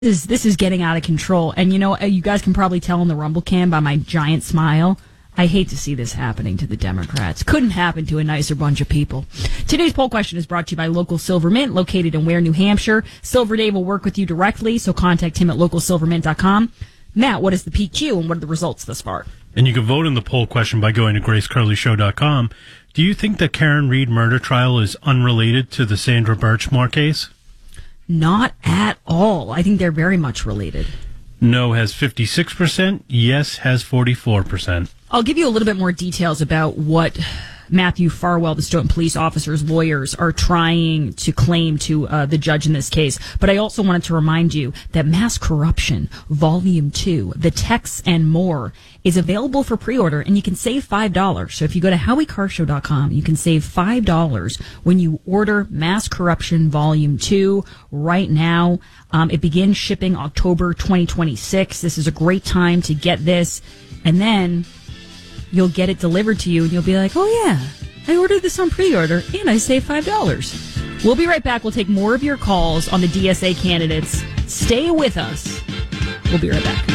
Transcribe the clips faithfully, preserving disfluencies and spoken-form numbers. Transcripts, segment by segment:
This is, this is getting out of control. And, you know, you guys can probably tell on the Rumble Cam by my giant smile. I hate to see this happening to the Democrats. Couldn't happen to a nicer bunch of people. Today's poll question is brought to you by Local Silver Mint, located in Ware, New Hampshire. Silver Dave will work with you directly, so contact him at local silver mint dot com. Matt, what is the P Q and what are the results thus far? And you can vote in the poll question by going to grace curley show dot com. Do you think the Karen Reed murder trial is unrelated to the Sandra Birchmore case? Not at all. I think they're very much related. No has fifty-six percent. Yes has forty-four percent. I'll give you a little bit more details about what Matthew Farwell, the Stoughton police officer's lawyers, are trying to claim to uh, the judge in this case. But I also wanted to remind you that Mass Corruption, Volume two, The Texts and More, is available for pre-order, and you can save five dollars. So if you go to howie carr show dot com, you can save five dollars when you order Mass Corruption Volume two right now. Um, it begins shipping October twenty twenty-six. This is a great time to get this. And then you'll get it delivered to you, and you'll be like, oh, yeah, I ordered this on pre-order, and I saved five dollars. We'll be right back. We'll take more of your calls on the D S A candidates. Stay with us. We'll be right back.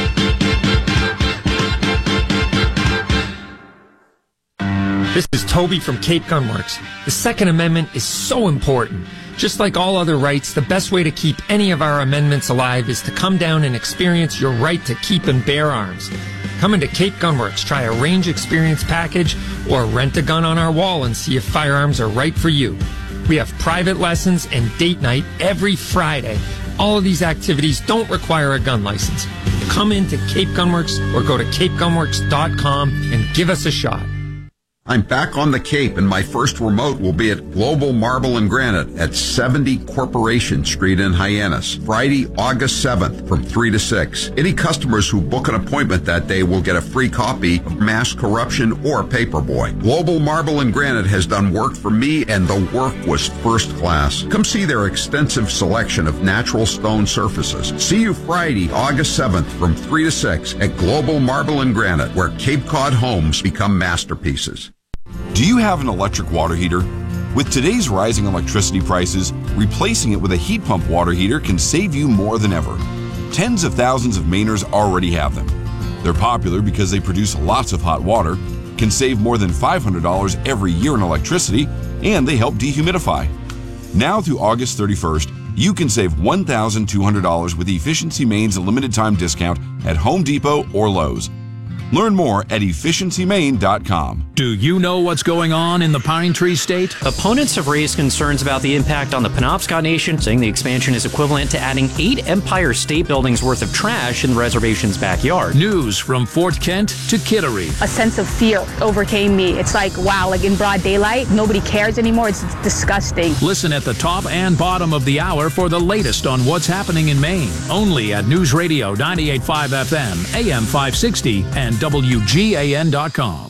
This is Toby from Cape Gunworks. The Second Amendment is so important. Just like all other rights, the best way to keep any of our amendments alive is to come down and experience your right to keep and bear arms. Come into Cape Gunworks, try a range experience package, or rent a gun on our wall and see if firearms are right for you. We have private lessons and date night every Friday. All of these activities don't require a gun license. Come into Cape Gunworks or go to cape gunworks dot com and give us a shot. I'm back on the Cape, and my first remote will be at Global Marble and Granite at seventy Corporation Street in Hyannis, Friday, August seventh from three to six. Any customers who book an appointment that day will get a free copy of Mass Corruption or Paperboy. Global Marble and Granite has done work for me, and the work was first class. Come see their extensive selection of natural stone surfaces. See you Friday, August seventh from three to six at Global Marble and Granite, where Cape Cod homes become masterpieces. Do you have an electric water heater? With today's rising electricity prices, replacing it with a heat pump water heater can save you more than ever. Tens of thousands of Mainers already have them. They're popular because they produce lots of hot water, can save more than five hundred dollars every year in electricity, and they help dehumidify. Now through August thirty-first, you can save one thousand two hundred dollars with Efficiency Maine's limited time discount at Home Depot or Lowe's. Learn more at efficiency maine dot com. Do you know what's going on in the Pine Tree State? Opponents have raised concerns about the impact on the Penobscot Nation, saying the expansion is equivalent to adding eight Empire State Buildings worth of trash in the reservation's backyard. News from Fort Kent to Kittery. A sense of fear overcame me. It's like, wow, like in broad daylight, nobody cares anymore. It's disgusting. Listen at the top and bottom of the hour for the latest on what's happening in Maine. Only at News Radio ninety-eight point five F M, A M five sixty, and W G A N dot com.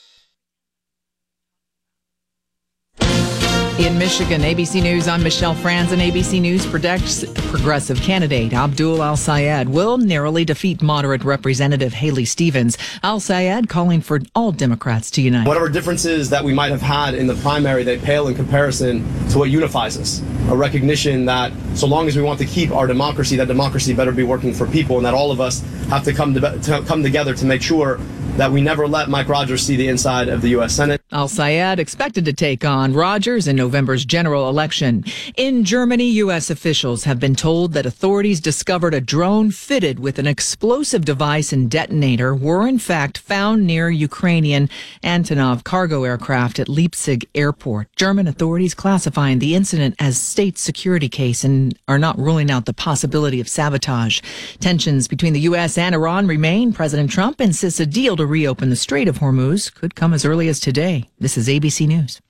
In Michigan, A B C News, I'm Michelle Franzen. A B C News predicts progressive candidate Abdul Al-Sayed will narrowly defeat moderate Representative Haley Stevens. Al-Sayed calling for all Democrats to unite. Whatever differences that we might have had in the primary, they pale in comparison to what unifies us. A recognition that so long as we want to keep our democracy, that democracy better be working for people, and that all of us have to come to, to come together to make sure that we never let Mike Rogers see the inside of the U S Senate. Al-Sayed expected to take on Rogers in November's general election. In Germany, U S officials have been told that authorities discovered a drone fitted with an explosive device and detonator were in fact found near Ukrainian Antonov cargo aircraft at Leipzig airport. German authorities classifying the incident as state security case and are not ruling out the possibility of sabotage. Tensions between the U S and Iran remain. President Trump insists a deal to reopen the Strait of Hormuz could come as early as today. This is A B C News.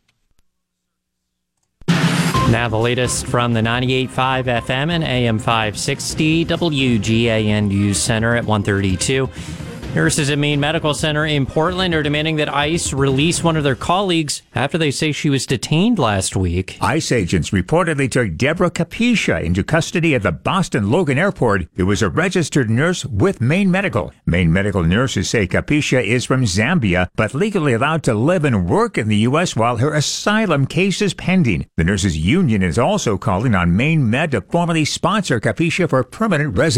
Now the latest from the ninety-eight point five F M and A M five sixty W G A N News Center at one thirty-two. Nurses at Maine Medical Center in Portland are demanding that ICE release one of their colleagues after they say she was detained last week. ICE agents reportedly took Deborah Capiscia into custody at the Boston Logan Airport, who was a registered nurse with Maine Medical. Maine Medical nurses say Capiscia is from Zambia, but legally allowed to live and work in the U S while her asylum case is pending. The nurses union is also calling on Maine Med to formally sponsor Capiscia for permanent residency.